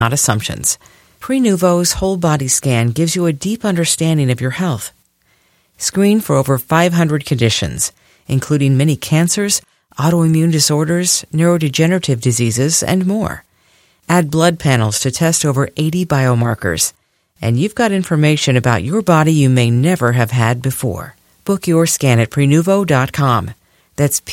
not assumptions. Prenuvo's whole body scan gives you a deep understanding of your health. Screen for over 500 conditions, including many cancers, autoimmune disorders, neurodegenerative diseases, and more. Add blood panels to test over 80 biomarkers, and you've got information about your body you may never have had before. Book your scan at Prenuvo.com. That's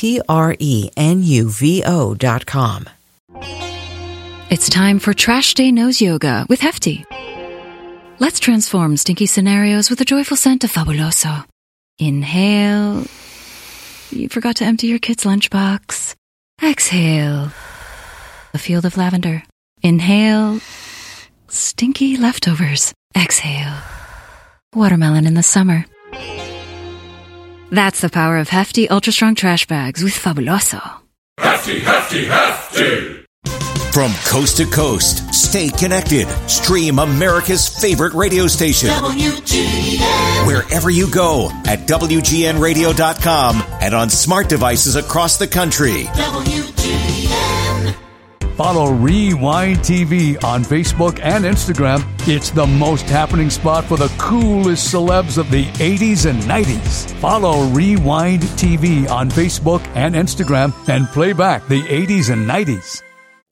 Prenuvo.com. It's time for Trash Day Nose Yoga with Hefty. Let's transform stinky scenarios with a joyful scent of Fabuloso. Inhale. You forgot to empty your kid's lunchbox. Exhale. A field of lavender. Inhale. Stinky leftovers. Exhale. Watermelon in the summer. That's the power of Hefty Ultra Strong Trash Bags with Fabuloso. Hefty, Hefty, Hefty! From coast to coast, stay connected. Stream America's favorite radio station. WGN. Wherever you go at WGNradio.com and on smart devices across the country. WGN. Follow Rewind TV on Facebook and Instagram. It's the most happening spot for the coolest celebs of the 80s and 90s. Follow Rewind TV on Facebook and Instagram and play back the 80s and 90s.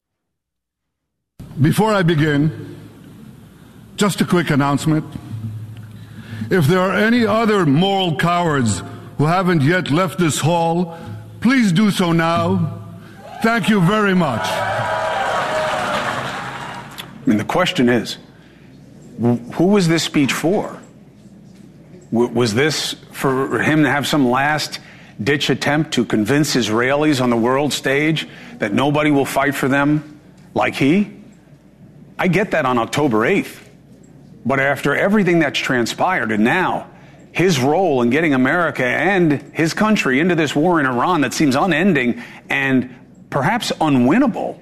Before I begin, just a quick announcement. If there are any other moral cowards who haven't yet left this hall, please do so now. Thank you very much. I mean, the question is, who was this speech for? Was this for him to have some last-ditch attempt to convince Israelis on the world stage that nobody will fight for them like he? I get that on October 8th. But after everything that's transpired, and now his role in getting America and his country into this war in Iran that seems unending and perhaps unwinnable,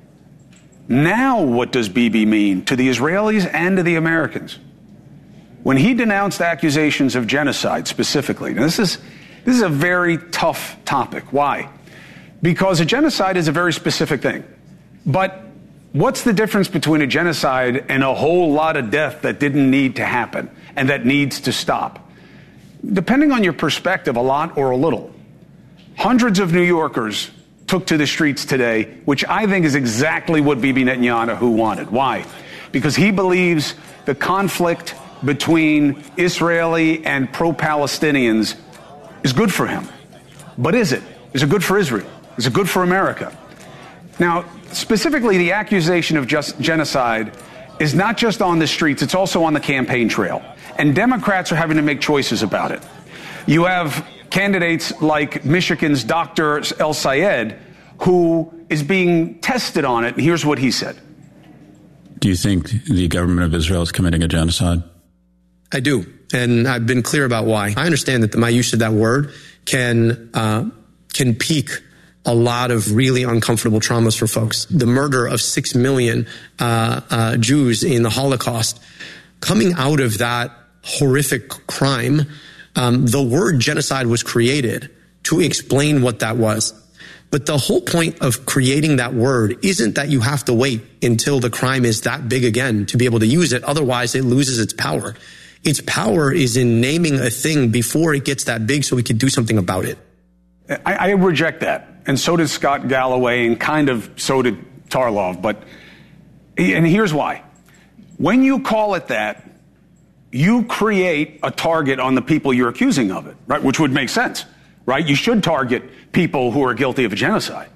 now what does Bibi mean to the Israelis and to the Americans? When he denounced accusations of genocide specifically, now this is a very tough topic. Why? Because a genocide is a very specific thing. But what's the difference between a genocide and a whole lot of death that didn't need to happen and that needs to stop? Depending on your perspective, a lot or a little. Hundreds of New Yorkers took to the streets today, which I think is exactly what Bibi Netanyahu wanted. Why? Because he believes the conflict between Israeli and pro-Palestinians is good for him. But is it? Is it good for Israel? Is it good for America? Now, specifically, the accusation of genocide is not just on the streets, it's also on the campaign trail. And Democrats are having to make choices about it. You have candidates like Michigan's Dr. El-Sayed, who is being tested on it. And here's what he said. Do you think the government of Israel is committing a genocide? I do. And I've been clear about why. I understand that my use of that word can peak a lot of really uncomfortable traumas for folks. The murder of 6 million Jews in the Holocaust. Coming out of that horrific crime, the word genocide was created to explain what that was. But the whole point of creating that word isn't that you have to wait until the crime is that big again to be able to use it. Otherwise, it loses its power. Its power is in naming a thing before it gets that big so we can do something about it. I reject that. And so did Scott Galloway, and kind of so did Tarlov. And here's why. When you call it that, you create a target on the people you're accusing of it, right? Which would make sense, right? You should target people who are guilty of a genocide.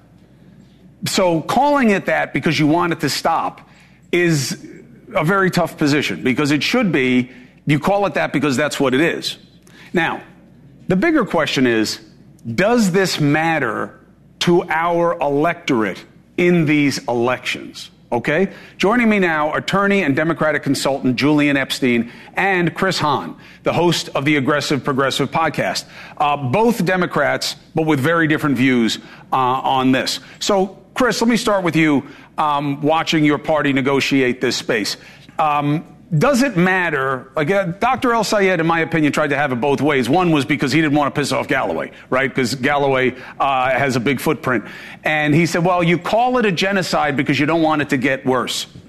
So calling it that because you want it to stop is a very tough position, because it should be you call it that because that's what it is. Now, the bigger question is, does this matter to our electorate in these elections? Okay? Joining me now, attorney and Democratic consultant Julian Epstein and Chris Hahn, the host of the Aggressive Progressive podcast. Both Democrats, but with very different views on this. So, Chris, let me start with you, watching your party negotiate this space. Does it matter? Like Dr. El-Sayed, in my opinion, tried to have it both ways. One was because he didn't want to piss off Galloway, right? Because Galloway has a big footprint. And he said, well, you call it a genocide because you don't want it to get worse.